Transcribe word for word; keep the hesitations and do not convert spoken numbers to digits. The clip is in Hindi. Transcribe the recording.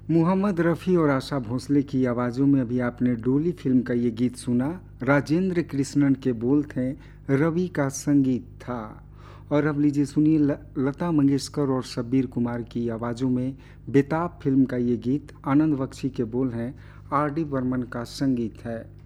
मोहम्मद रफ़ी और आशा भोसले की आवाज़ों में अभी आपने डोली फिल्म का ये गीत सुना। राजेंद्र कृष्णन के बोल थे, रवि का संगीत था। और अब लीजिए सुनिए लता मंगेशकर और शब्बीर कुमार की आवाज़ों में बेताब फिल्म का ये गीत। आनंद बख्शी के बोल हैं, आर डी बर्मन का संगीत है।